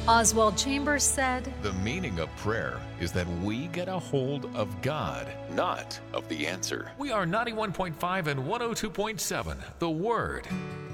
Oswald Chambers said, The meaning of prayer is that we get a hold of God, not of the answer. We are 91.5 and 102.7, The Word.